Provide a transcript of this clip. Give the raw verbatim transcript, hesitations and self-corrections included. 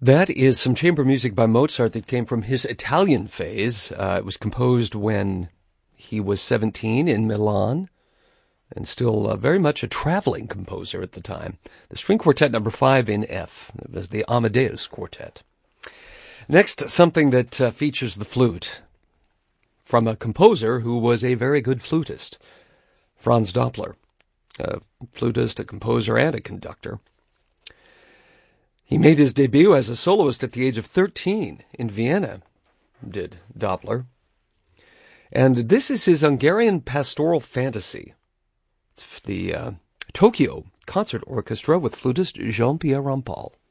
That is some chamber music by Mozart that came from his Italian phase. Uh, it was composed when he was seventeen in Milan and still uh, very much a traveling composer at the time. The string quartet number five in F. It was the Amadeus Quartet. Next, something that uh, features the flute from a composer who was a very good flutist, Franz Doppler, a flutist, a composer, and a conductor. He made his debut as a soloist at the age of thirteen in Vienna, did Doppler. And this is his Hungarian pastoral fantasy. It's the uh, Tokyo Concert Orchestra with flutist Jean-Pierre Rampal.